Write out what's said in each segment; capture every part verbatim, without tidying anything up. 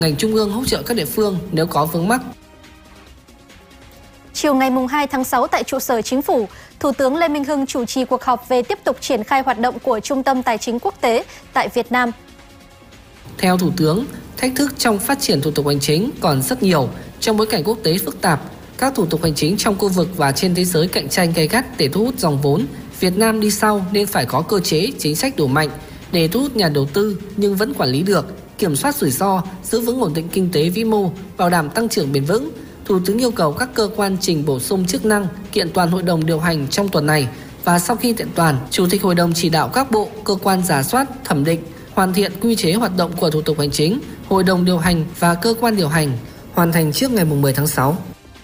ngành trung ương hỗ trợ các địa phương nếu có vướng mắc. Chiều ngày hai tháng sáu tại trụ sở Chính phủ, Thủ tướng Lê Minh Hưng chủ trì cuộc họp về tiếp tục triển khai hoạt động của Trung tâm Tài chính Quốc tế tại Việt Nam. Theo Thủ tướng, thách thức trong phát triển thủ tục hành chính còn rất nhiều trong bối cảnh quốc tế phức tạp. Các thủ tục hành chính trong khu vực và trên thế giới cạnh tranh gay gắt để thu hút dòng vốn. Việt Nam đi sau nên phải có cơ chế, chính sách đủ mạnh để thu hút nhà đầu tư nhưng vẫn quản lý được, kiểm soát rủi ro, giữ vững ổn định kinh tế vĩ mô, bảo đảm tăng trưởng bền vững. Thủ tướng yêu cầu các cơ quan trình bổ sung chức năng, kiện toàn hội đồng điều hành trong tuần này và sau khi kiện toàn, Chủ tịch Hội đồng chỉ đạo các bộ, cơ quan rà soát, thẩm định, hoàn thiện quy chế hoạt động của thủ tục hành chính, hội đồng điều hành và cơ quan điều hành, hoàn thành trước ngày mười tháng sáu.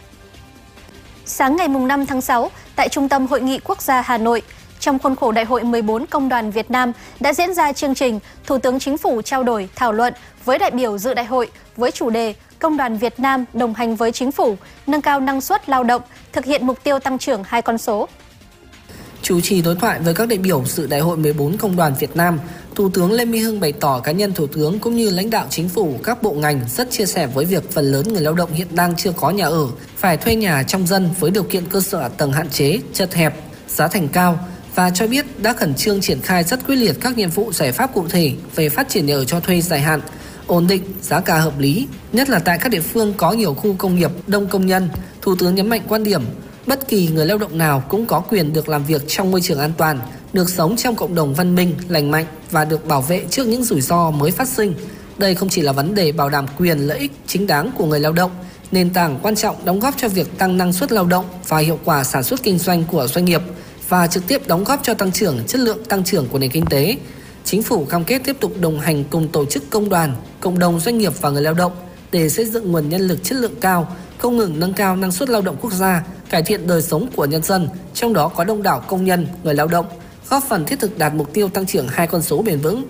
Sáng ngày năm tháng sáu, tại Trung tâm Hội nghị Quốc gia Hà Nội, trong khuôn khổ Đại hội mười bốn Công đoàn Việt Nam đã diễn ra chương trình Thủ tướng Chính phủ trao đổi, thảo luận với đại biểu dự đại hội với chủ đề Công đoàn Việt Nam đồng hành với Chính phủ, nâng cao năng suất lao động, thực hiện mục tiêu tăng trưởng hai con số. Chủ trì đối thoại với các đại biểu dự Đại hội mười bốn Công đoàn Việt Nam, Thủ tướng Lê Minh Hưng bày tỏ cá nhân Thủ tướng cũng như lãnh đạo Chính phủ, các bộ ngành rất chia sẻ với việc phần lớn người lao động hiện đang chưa có nhà ở, phải thuê nhà trong dân với điều kiện cơ sở hạ tầng hạn chế, chật hẹp, giá thành cao và cho biết đã khẩn trương triển khai rất quyết liệt các nhiệm vụ giải pháp cụ thể về phát triển nhà ở cho thuê dài hạn, ổn định, giá cả hợp lý, nhất là tại các địa phương có nhiều khu công nghiệp, đông công nhân. Thủ tướng nhấn mạnh quan điểm bất kỳ người lao động nào cũng có quyền được làm việc trong môi trường an toàn, được sống trong cộng đồng văn minh, lành mạnh và được bảo vệ trước những rủi ro mới phát sinh. Đây không chỉ là vấn đề bảo đảm quyền lợi ích chính đáng của người lao động, nền tảng quan trọng đóng góp cho việc tăng năng suất lao động và hiệu quả sản xuất kinh doanh của doanh nghiệp và trực tiếp đóng góp cho tăng trưởng, chất lượng tăng trưởng của nền kinh tế. Chính phủ cam kết tiếp tục đồng hành cùng tổ chức công đoàn, cộng đồng doanh nghiệp và người lao động để xây dựng nguồn nhân lực chất lượng cao, không ngừng nâng cao năng suất lao động quốc gia, cải thiện đời sống của nhân dân, trong đó có đông đảo công nhân, người lao động, góp phần thiết thực đạt mục tiêu tăng trưởng hai con số bền vững.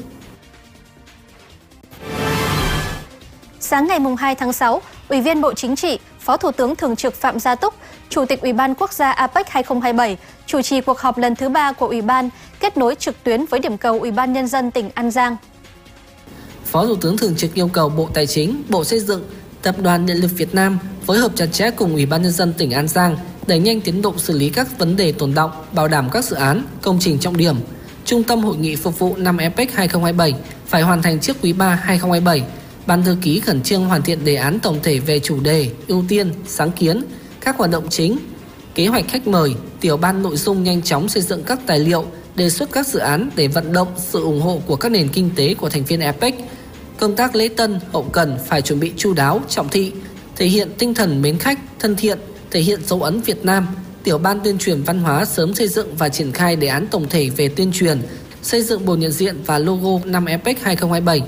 Sáng ngày hai tháng sáu, Ủy viên Bộ Chính trị, Phó Thủ tướng Thường trực Phạm Gia Túc, Chủ tịch Ủy ban Quốc gia a pếch hai không hai bảy, chủ trì cuộc họp lần thứ ba của Ủy ban, kết nối trực tuyến với điểm cầu Ủy ban Nhân dân tỉnh An Giang. Phó Thủ tướng Thường trực yêu cầu Bộ Tài chính, Bộ Xây dựng, Tập đoàn Điện lực Việt Nam phối hợp chặt chẽ cùng Ủy ban Nhân dân tỉnh An Giang đẩy nhanh tiến độ xử lý các vấn đề tồn đọng, bảo đảm các dự án, công trình trọng điểm. Trung tâm hội nghị phục vụ năm a pếch hai không hai bảy phải hoàn thành trước quý ba hai không hai bảy. Ban thư ký khẩn trương hoàn thiện đề án tổng thể về chủ đề, ưu tiên, sáng kiến, các hoạt động chính, kế hoạch khách mời, tiểu ban nội dung nhanh chóng xây dựng các tài liệu, đề xuất các dự án để vận động sự ủng hộ của các nền kinh tế của thành viên a pếch. Công tác lễ tân, hậu cần phải chuẩn bị chu đáo, trọng thị, thể hiện tinh thần mến khách, thân thiện, thể hiện dấu ấn Việt Nam. Tiểu ban tuyên truyền văn hóa sớm xây dựng và triển khai đề án tổng thể về tuyên truyền, xây dựng bộ nhận diện và logo năm a pếch hai không hai bảy.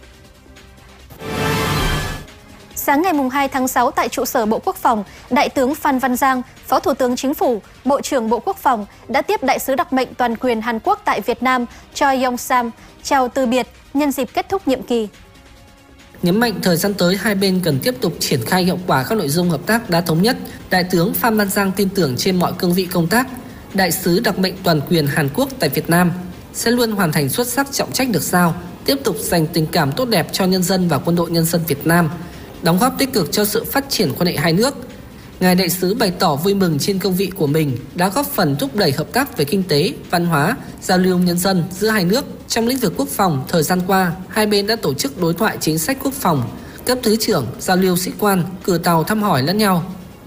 Sáng ngày hai tháng sáu tại trụ sở Bộ Quốc phòng, Đại tướng Phan Văn Giang, Phó Thủ tướng Chính phủ, Bộ trưởng Bộ Quốc phòng đã tiếp Đại sứ đặc mệnh toàn quyền Hàn Quốc tại Việt Nam Choi Yong Sam chào từ biệt nhân dịp kết thúc nhiệm kỳ. Nhấn mạnh thời gian tới hai bên cần tiếp tục triển khai hiệu quả các nội dung hợp tác đã thống nhất, Đại tướng Phan Văn Giang tin tưởng trên mọi cương vị công tác, Đại sứ đặc mệnh toàn quyền Hàn Quốc tại Việt Nam sẽ luôn hoàn thành xuất sắc trọng trách được giao, tiếp tục dành tình cảm tốt đẹp cho nhân dân và quân đội nhân dân Việt Nam, đóng góp tích cực cho sự phát triển quan hệ hai nước. Ngài đại sứ bày tỏ vui mừng trên cương vị của mình đã góp phần thúc đẩy hợp tác về kinh tế, văn hóa, giao lưu nhân dân giữa hai nước. Trong lĩnh vực quốc phòng, thời gian qua, hai bên đã tổ chức đối thoại chính sách quốc phòng, cấp thứ trưởng, giao lưu sĩ quan, cử tàu thăm hỏi lẫn nhau.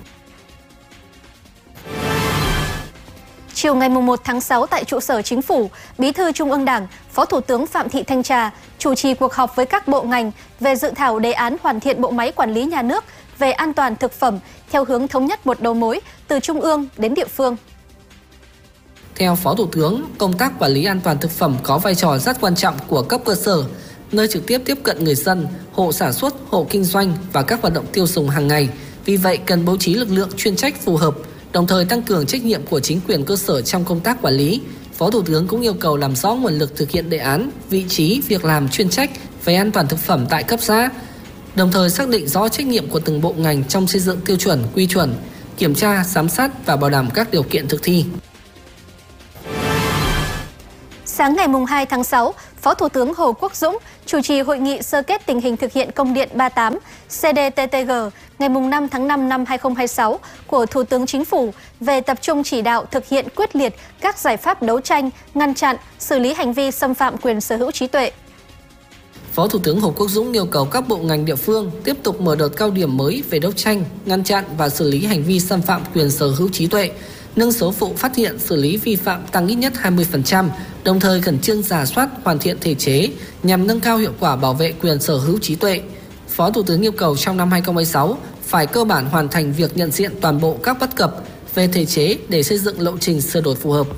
Chiều ngày một tháng sáu tại trụ sở Chính phủ, Bí thư Trung ương Đảng, Phó Thủ tướng Phạm Thị Thanh Trà chủ trì cuộc họp với các bộ ngành về dự thảo đề án hoàn thiện bộ máy quản lý nhà nước về an toàn thực phẩm theo hướng thống nhất một đầu mối từ trung ương đến địa phương. Theo Phó Thủ tướng, công tác quản lý an toàn thực phẩm có vai trò rất quan trọng của cấp cơ sở, nơi trực tiếp tiếp cận người dân, hộ sản xuất, hộ kinh doanh và các hoạt động tiêu dùng hàng ngày. Vì vậy, cần bố trí lực lượng chuyên trách phù hợp, đồng thời tăng cường trách nhiệm của chính quyền cơ sở trong công tác quản lý. Phó Thủ tướng cũng yêu cầu làm rõ nguồn lực thực hiện đề án, vị trí, việc làm chuyên trách về an toàn thực phẩm tại cấp xã, đồng thời xác định rõ trách nhiệm của từng bộ ngành trong xây dựng tiêu chuẩn, quy chuẩn, kiểm tra, giám sát và bảo đảm các điều kiện thực thi. Sáng ngày hai tháng sáu, Phó Thủ tướng Hồ Quốc Dũng chủ trì hội nghị sơ kết tình hình thực hiện công điện ba mươi tám C D T T G ngày năm tháng năm năm hai nghìn không trăm hai mươi sáu của Thủ tướng Chính phủ về tập trung chỉ đạo thực hiện quyết liệt các giải pháp đấu tranh, ngăn chặn, xử lý hành vi xâm phạm quyền sở hữu trí tuệ. Phó Thủ tướng Hồ Quốc Dũng yêu cầu các bộ ngành địa phương tiếp tục mở đợt cao điểm mới về đấu tranh, ngăn chặn và xử lý hành vi xâm phạm quyền sở hữu trí tuệ, nâng số vụ phát hiện xử lý vi phạm tăng ít nhất hai mươi phần trăm, đồng thời khẩn trương rà soát hoàn thiện thể chế nhằm nâng cao hiệu quả bảo vệ quyền sở hữu trí tuệ. Phó Thủ tướng yêu cầu trong năm hai nghìn không trăm hai mươi sáu phải cơ bản hoàn thành việc nhận diện toàn bộ các bất cập về thể chế để xây dựng lộ trình sửa đổi phù hợp.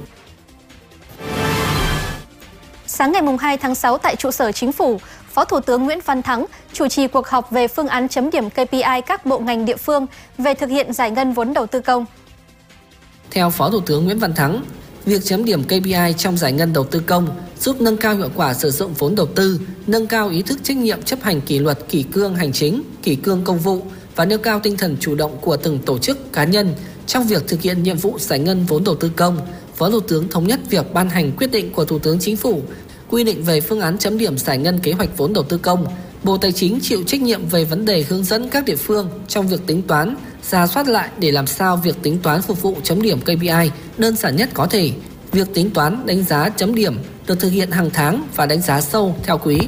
Sáng ngày hai tháng sáu tại trụ sở Chính phủ, Phó Thủ tướng Nguyễn Văn Thắng chủ trì cuộc họp về phương án chấm điểm K P I các bộ ngành địa phương về thực hiện giải ngân vốn đầu tư công. Theo Phó Thủ tướng Nguyễn Văn Thắng, việc chấm điểm K P I trong giải ngân đầu tư công giúp nâng cao hiệu quả sử dụng vốn đầu tư, nâng cao ý thức trách nhiệm chấp hành kỷ luật kỷ cương hành chính, kỷ cương công vụ và nêu cao tinh thần chủ động của từng tổ chức cá nhân trong việc thực hiện nhiệm vụ giải ngân vốn đầu tư công. Phó Thủ tướng thống nhất việc ban hành quyết định của Thủ tướng Chính phủ quy định về phương án chấm điểm giải ngân kế hoạch vốn đầu tư công. Bộ Tài chính chịu trách nhiệm về vấn đề hướng dẫn các địa phương trong việc tính toán, rà soát lại để làm sao việc tính toán phục vụ chấm điểm K P I đơn giản nhất có thể. Việc tính toán, đánh giá, chấm điểm được thực hiện hàng tháng và đánh giá sâu theo quý.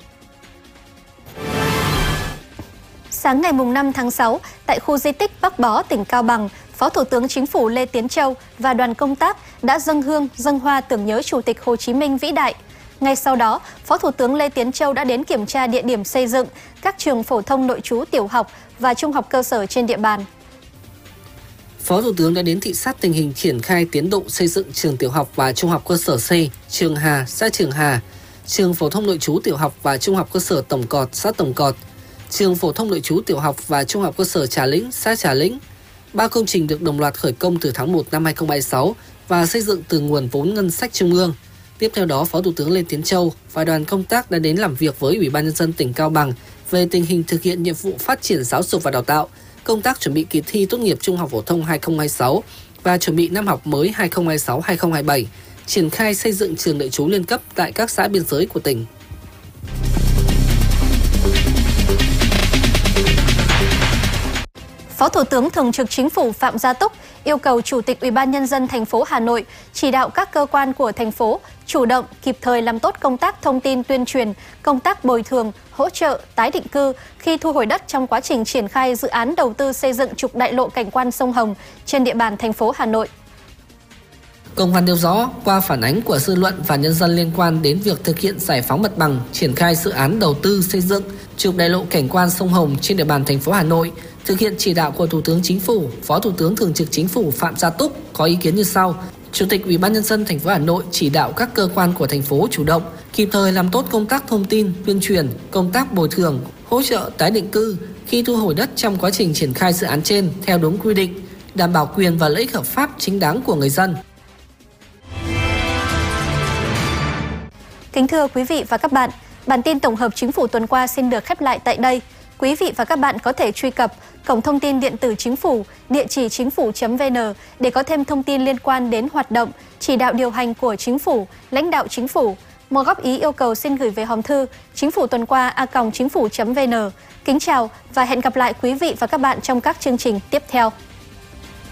Sáng ngày năm tháng sáu, tại khu di tích Bắc Bó, tỉnh Cao Bằng, Phó Thủ tướng Chính phủ Lê Tiến Châu và đoàn công tác đã dâng hương, dâng hoa tưởng nhớ Chủ tịch Hồ Chí Minh vĩ đại. Ngay sau đó, Phó Thủ tướng Lê Tiến Châu đã đến kiểm tra địa điểm xây dựng các trường phổ thông nội trú tiểu học và trung học cơ sở trên địa bàn. Phó Thủ tướng đã đến thị sát tình hình triển khai tiến độ xây dựng trường tiểu học và trung học cơ sở C, Trường Hà, xã Trường Hà, trường phổ thông nội trú tiểu học và trung học cơ sở Tổng Cọt, xã Tổng Cọt, trường phổ thông nội trú tiểu học và trung học cơ sở Trà Lĩnh, xã Trà Lĩnh. Ba công trình được đồng loạt khởi công từ tháng một năm hai nghìn không trăm hai mươi sáu và xây dựng từ nguồn vốn ngân sách trung ương. Tiếp theo đó, Phó Thủ tướng Lê Tiến Châu và đoàn công tác đã đến làm việc với Ủy ban Nhân dân tỉnh Cao Bằng về tình hình thực hiện nhiệm vụ phát triển giáo dục và đào tạo, công tác chuẩn bị kỳ thi tốt nghiệp trung học phổ thông hai nghìn không trăm hai mươi sáu và chuẩn bị năm học mới hai nghìn không trăm hai mươi sáu hai nghìn không trăm hai mươi bảy, triển khai xây dựng trường nội trú liên cấp tại các xã biên giới của tỉnh. Phó Thủ tướng Thường trực Chính phủ Phạm Gia Túc yêu cầu Chủ tịch Ủy ban Nhân dân thành phố Hà Nội chỉ đạo các cơ quan của thành phố chủ động, kịp thời làm tốt công tác thông tin tuyên truyền, công tác bồi thường, hỗ trợ, tái định cư khi thu hồi đất trong quá trình triển khai dự án đầu tư xây dựng trục đại lộ cảnh quan sông Hồng trên địa bàn thành phố Hà Nội. Công văn nêu rõ, qua phản ánh của dư luận và nhân dân liên quan đến việc thực hiện giải phóng mặt bằng, triển khai dự án đầu tư xây dựng trục đại lộ cảnh quan sông Hồng trên địa bàn thành phố Hà Nội, thực hiện chỉ đạo của Thủ tướng Chính phủ, Phó Thủ tướng Thường trực Chính phủ Phạm Gia Túc có ý kiến như sau. Chủ tịch Ủy ban Nhân dân thành phố Hà Nội chỉ đạo các cơ quan của thành phố chủ động, kịp thời làm tốt công tác thông tin, tuyên truyền, công tác bồi thường, hỗ trợ tái định cư khi thu hồi đất trong quá trình triển khai dự án trên theo đúng quy định, đảm bảo quyền và lợi ích hợp pháp chính đáng của người dân. Kính thưa quý vị và các bạn, bản tin tổng hợp Chính phủ tuần qua xin được khép lại tại đây. Quý vị và các bạn có thể truy cập cổng thông tin điện tử Chính phủ, địa chỉ chính phủ chấm vn để có thêm thông tin liên quan đến hoạt động, chỉ đạo điều hành của Chính phủ, lãnh đạo Chính phủ. Một góp ý yêu cầu xin gửi về hòm thư chính phủ tuần qua a còng chính phủ chấm vn. Kính chào và hẹn gặp lại quý vị và các bạn trong các chương trình tiếp theo.